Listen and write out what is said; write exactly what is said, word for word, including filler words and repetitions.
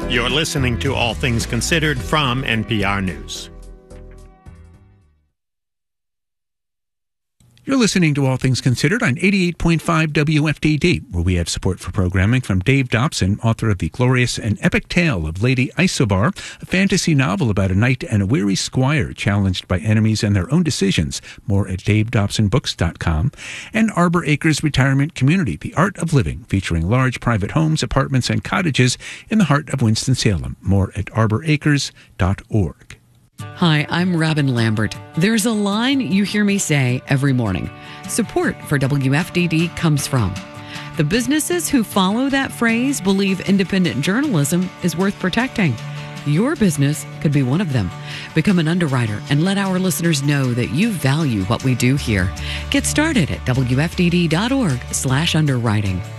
You're listening to All Things Considered from N P R News. You're listening to All Things Considered on eighty-eight point five W F D D, where we have support for programming from Dave Dobson, author of the glorious and epic tale of Lady Isobar, a fantasy novel about a knight and a weary squire challenged by enemies and their own decisions. More at dave dobson books dot com. And Arbor Acres Retirement Community, the art of living, featuring large private homes, apartments, and cottages in the heart of Winston-Salem. More at arbor acres dot org. Hi, I'm Robin Lambert. There's a line you hear me say every morning. Support for W F D D comes from. The businesses who follow that phrase believe independent journalism is worth protecting. Your business could be one of them. Become an underwriter and let our listeners know that you value what we do here. Get started at W F D D dot org slash underwriting.